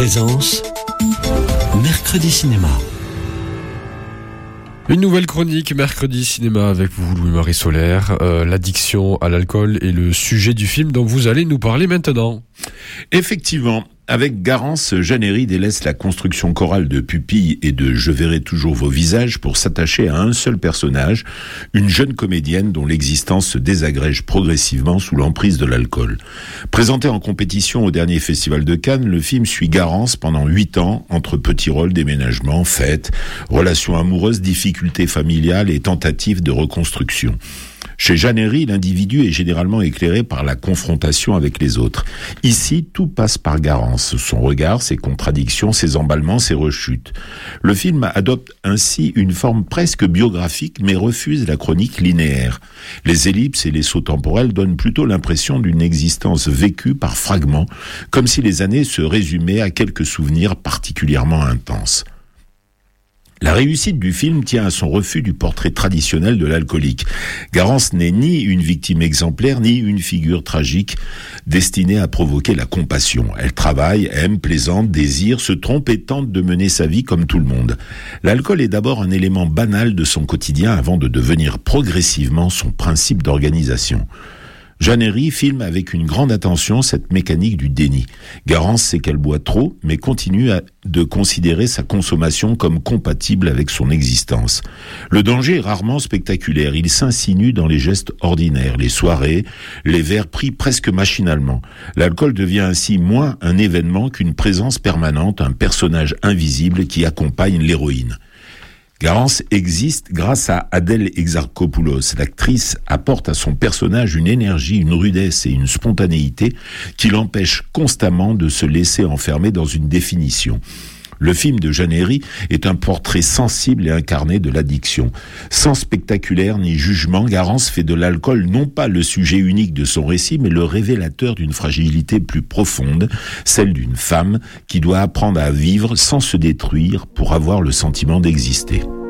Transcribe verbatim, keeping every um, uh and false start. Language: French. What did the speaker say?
Présence, Mercredi Cinéma. Une nouvelle chronique Mercredi Cinéma avec vous, Louis-Marie Solaire. Euh, l'addiction à l'alcool est le sujet du film dont vous allez nous parler maintenant. Effectivement, avec Garance, Jeannery délaisse la construction chorale de pupilles et de « Je verrai toujours vos visages » pour s'attacher à un seul personnage, une jeune comédienne dont l'existence se désagrège progressivement sous l'emprise de l'alcool. Présenté en compétition au dernier festival de Cannes, le film suit Garance pendant huit ans, entre petits rôles, déménagements, fêtes, relations amoureuses, difficultés familiales et tentatives de reconstruction. Chez Jeannery, l'individu est généralement éclairé par la confrontation avec les autres. Ici, tout passe par Garance, son regard, ses contradictions, ses emballements, ses rechutes. Le film adopte ainsi une forme presque biographique, mais refuse la chronique linéaire. Les ellipses et les sauts temporels donnent plutôt l'impression d'une existence vécue par fragments, comme si les années se résumaient à quelques souvenirs particulièrement intenses. La réussite du film tient à son refus du portrait traditionnel de l'alcoolique. Garance n'est ni une victime exemplaire, ni une figure tragique destinée à provoquer la compassion. Elle travaille, aime, plaisante, désire, se trompe et tente de mener sa vie comme tout le monde. L'alcool est d'abord un élément banal de son quotidien avant de devenir progressivement son principe d'organisation. Jeannery filme avec une grande attention cette mécanique du déni. Garance sait qu'elle boit trop, mais continue à, de considérer sa consommation comme compatible avec son existence. Le danger est rarement spectaculaire, il s'insinue dans les gestes ordinaires, les soirées, les verres pris presque machinalement. L'alcool devient ainsi moins un événement qu'une présence permanente, un personnage invisible qui accompagne l'héroïne. Garance existe grâce à Adèle Exarchopoulos. L'actrice apporte à son personnage une énergie, une rudesse et une spontanéité qui l'empêchent constamment de se laisser enfermer dans une définition. Le film de Jeannery est un portrait sensible et incarné de l'addiction. Sans spectaculaire ni jugement, Garance fait de l'alcool non pas le sujet unique de son récit, mais le révélateur d'une fragilité plus profonde, celle d'une femme qui doit apprendre à vivre sans se détruire pour avoir le sentiment d'exister.